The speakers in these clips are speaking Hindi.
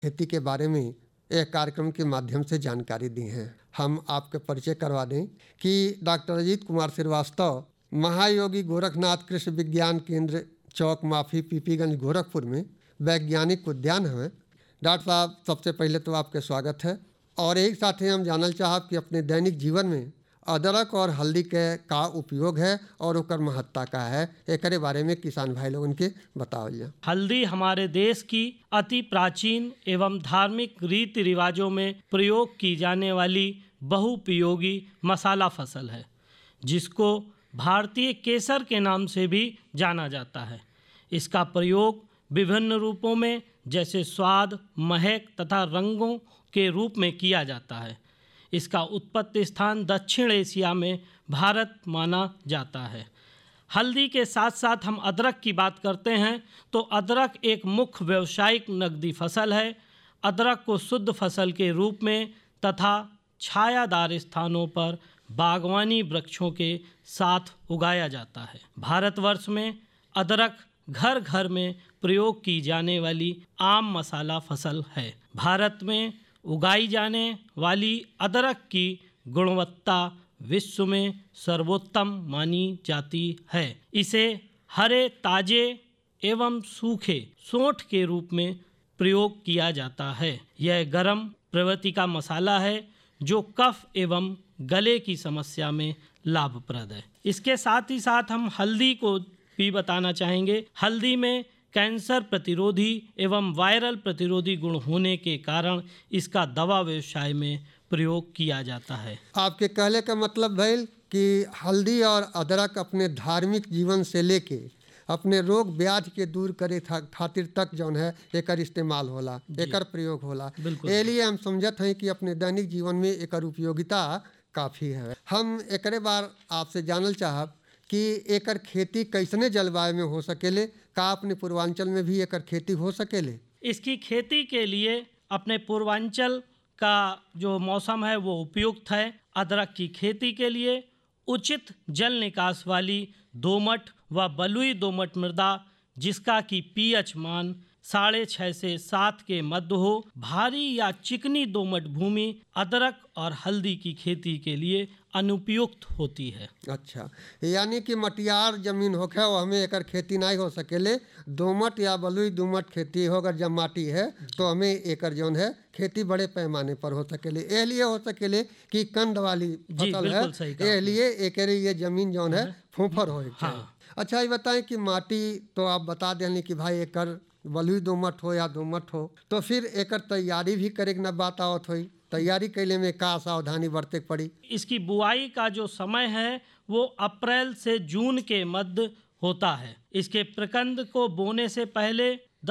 खेती के बारे में एक कार्यक्रम के माध्यम से जानकारी दी है। हम आपके परिचय करवा दें कि डॉक्टर अजीत कुमार श्रीवास्तव महायोगी गोरखनाथ कृषि विज्ञान केंद्र चौक माफी पीपीगंज गोरखपुर में वैज्ञानिक उद्यान है। डॉक्टर साहब, सबसे पहले तो आपके स्वागत है और एक साथ ही हम जानना चाहब कि अपने दैनिक जीवन में अदरक और हल्दी के का उपयोग है और ओकर महत्ता का है, एकरे बारे में किसान भाई लोगन के बताओ जा। हल्दी हमारे देश की अति प्राचीन एवं धार्मिक रीति रिवाजों में प्रयोग की जाने वाली बहुपयोगी मसाला फसल है, जिसको भारतीय केसर के नाम से भी जाना जाता है। इसका प्रयोग विभिन्न रूपों में जैसे स्वाद, महक तथा रंगों के रूप में किया जाता है। इसका उत्पत्ति स्थान दक्षिण एशिया में भारत माना जाता है। हल्दी के साथ साथ हम अदरक की बात करते हैं तो अदरक एक मुख्य व्यावसायिक नकदी फसल है। अदरक को शुद्ध फसल के रूप में तथा छायादार स्थानों पर बागवानी वृक्षों के साथ उगाया जाता है। भारतवर्ष में अदरक घर घर में प्रयोग की जाने वाली आम मसाला फसल है। भारत में उगाई जाने वाली अदरक की गुणवत्ता विश्व में सर्वोत्तम मानी जाती है। इसे हरे, ताजे एवं सूखे सोंठ के रूप में प्रयोग किया जाता है। यह गर्म प्रवृत्ति का मसाला है जो कफ एवं गले की समस्या में लाभप्रद है। इसके साथ ही साथ हम हल्दी को भी बताना चाहेंगे। हल्दी में कैंसर प्रतिरोधी एवं वायरल प्रतिरोधी गुण होने के कारण इसका दवा व्यवसाय में प्रयोग किया जाता है। आपके कहले का मतलब भइल कि हल्दी और अदरक अपने धार्मिक जीवन से लेके अपने रोग ब्याधि के दूर करे खातिर तक जौन है एकर इस्तेमाल होला, एकर प्रयोग होला। ए लिए हम समझत हैं कि अपने दैनिक जीवन में एकर उपयोगिता काफ़ी है। हम एकरे बार आपसे जानल चाहब कि एकर खेती कैसने जलवायु में हो सकेले, का अपने पूर्वांचल में भी एकर खेती हो सकेले? इसकी खेती के लिए अपने पूर्वांचल का जो मौसम है वो उपयुक्त है। अदरक की खेती के लिए उचित जल निकास वाली दोमट व बलुई दोमट मृदा, जिसका कि पीएच मान 6.5 से 7 के मध्य हो, भारी या चिकनी दोमट भूमि अदरक और हल्दी की खेती के लिए अनुपयुक्त होती है। अच्छा, यानी कि मटियार जमीन होखे वो हमें एकर खेती नहीं हो सकेले। दोमट या बलुई दोमट खेती हो अगर जब माटी है तो हमें एकर जौन है खेती बड़े पैमाने पर हो सकेले। ए लिए हो सकेले कि कंद वाली फसल है, ए लिए एकरे ये जमीन जौन है फूफर हो। अच्छा, ये बताएं कि माटी तो आप बता दें कि भाई एकर बलुई दोमट हो या दोमट हो, तो फिर एकर तैयारी भी करे के न बात आवत होई। तैयारी कैले में का सावधानी बरते पड़ी? इसकी बुआई का जो समय है वो अप्रैल से जून के मध्य होता है। इसके प्रकंद को बोने से पहले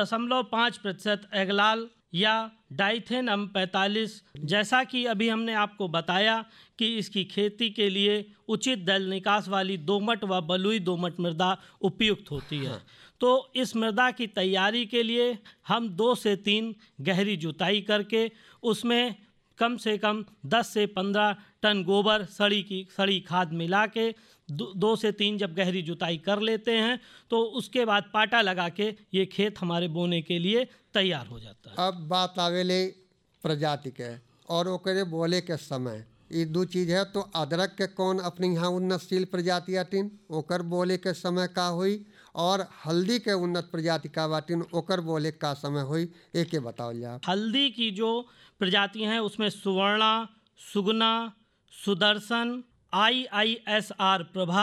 0.5% एगलाल या डाइथेन 45, जैसा कि अभी हमने आपको बताया कि इसकी खेती के लिए उचित जल निकास वाली दोमट व बलुई दोमट मृदा उपयुक्त होती है। तो इस मृदा की तैयारी के लिए हम 2 से 3 गहरी जुताई करके उसमें कम से कम 10 से 15 टन गोबर सड़ी खाद मिला के 2 से 3 जब गहरी जुताई कर लेते हैं तो उसके बाद पाटा लगा के ये खेत हमारे बोने के लिए तैयार हो जाता है। अब बात आवेले प्रजाति के और ओकरे बोले के समय, ये दो चीज़ है। तो अदरक के कौन अपने यहाँ उन्नतशील प्रजाति आतीन, ओकर बोले के समय का हुई, और हल्दी के उन्नत प्रजाति का बाटिन ओकर बोले का समय हुई, एक बताओ जा। हल्दी की जो प्रजातियां हैं उसमें सुवर्णा, सुगना, सुदर्शन, IISR प्रभा,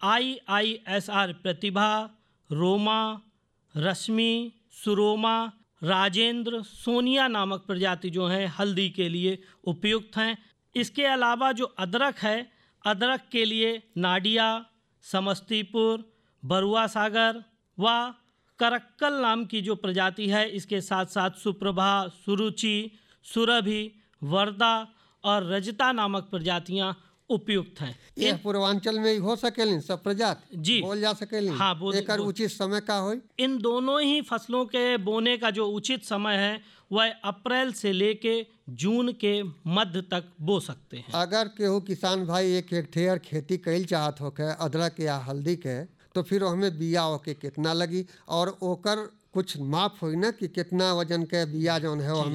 IISR प्रतिभा, रोमा, रश्मि, सुरोमा, राजेंद्र, सोनिया नामक प्रजाति जो हैं हल्दी के लिए उपयुक्त हैं। इसके अलावा जो अदरक है, अदरक के लिए नाडिया, समस्तीपुर, बरुआ सागर व करक्कल नाम की जो प्रजाति है, इसके साथ साथ सुप्रभा, सुरुचि, सुरभि, वर्दा और रजता नामक प्रजातियां उपयुक्त हैं। यह पूर्वांचल में हो सकेली सब प्रजाति जी बोल जा सकेली। हाँ, एकर उचित समय का होई? इन दोनों ही फसलों के बोने का जो उचित समय है वह अप्रैल से लेके जून के मध्य तक बो सकते हैं। अगर केहू किसान भाई 1 हेक्टेयर खेती कैल चाहत होके अदरक या हल्दी के, तो फिर हमें बिया होके कितना लगी और ओकर कुछ माप होई ना कि कितना वजन के बिया जौन है